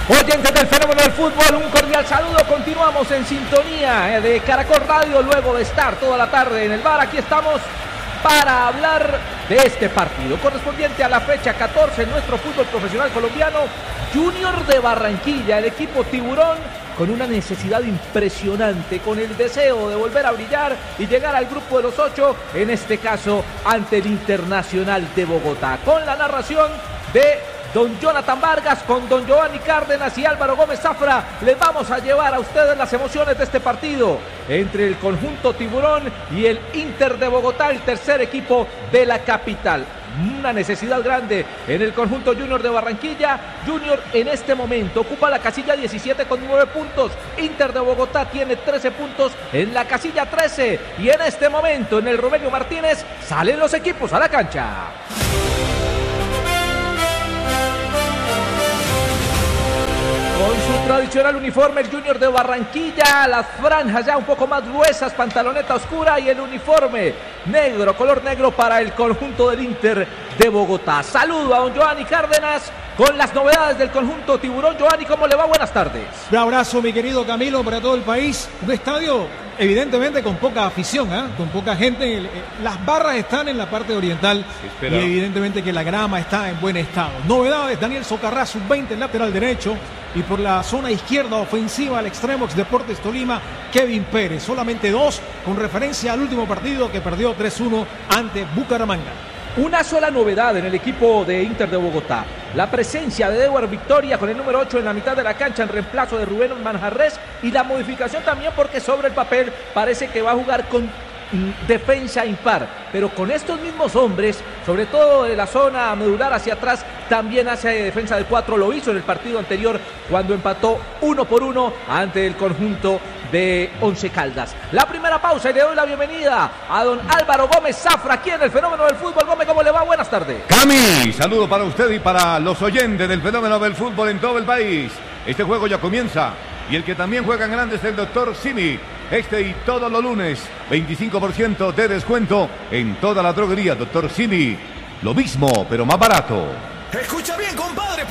Oyentes del fenómeno del fútbol, un cordial saludo. Continuamos en sintonía de Caracol Radio luego de estar toda la tarde en el bar. Aquí estamos para hablar de este partido correspondiente a la fecha 14 en nuestro fútbol profesional colombiano. Junior de Barranquilla, el equipo tiburón, con una necesidad impresionante, con el deseo de volver a brillar y llegar al grupo de los 8, en este caso ante el Internacional de Bogotá. Con la narración de don Jonathan Vargas, con don Giovanni Cárdenas y Álvaro Gómez Zafra, les vamos a llevar a ustedes las emociones de este partido entre el conjunto tiburón y el Inter de Bogotá, el tercer equipo de la capital. Una necesidad grande en el conjunto Junior de Barranquilla. Junior en este momento ocupa la casilla 17 con 9 puntos. Inter de Bogotá tiene 13 puntos en la casilla 13. Y en este momento en el Romelio Martínez salen los equipos a la cancha. Con su tradicional uniforme, el Junior de Barranquilla, las franjas ya un poco más gruesas, pantaloneta oscura y el uniforme negro, color negro para el conjunto del Inter de Bogotá. Saludo a don Giovanni Cárdenas con las novedades del conjunto tiburón. Giovanni, ¿cómo le va? Buenas tardes. Un abrazo, mi querido Camilo, para todo el país. Un estadio evidentemente con poca afición, con poca gente. Las barras están en la parte oriental y evidentemente que la grama está en buen estado. Novedades: Daniel Socarrá, sub-20, lateral derecho, y por la zona izquierda ofensiva al extremo ex Deportes Tolima, Kevin Pérez. Solamente 2 con referencia al último partido que perdió 3-1 ante Bucaramanga. Una sola novedad en el equipo de Inter de Bogotá: la presencia de Edward Victoria con el número 8 en la mitad de la cancha en reemplazo de Rubén Manjarres, y la modificación también porque sobre el papel parece que va a jugar con defensa impar, pero con estos mismos hombres, sobre todo de la zona medular hacia atrás, también hace defensa de 4. Lo hizo en el partido anterior cuando empató 1-1 ante el conjunto de Once Caldas. La primera pausa y le doy la bienvenida a don Álvaro Gómez Zafra aquí en el fenómeno del fútbol. Gómez, ¿cómo le va? Buenas tardes. Cami, saludo para usted y para los oyentes del fenómeno del fútbol en todo el país. Este juego ya comienza y el que también juega en grande es el doctor Simi. Este y todos los lunes, 25% de descuento en toda la droguería. Doctor Simi, lo mismo, pero más barato. Escucha bien, compadre.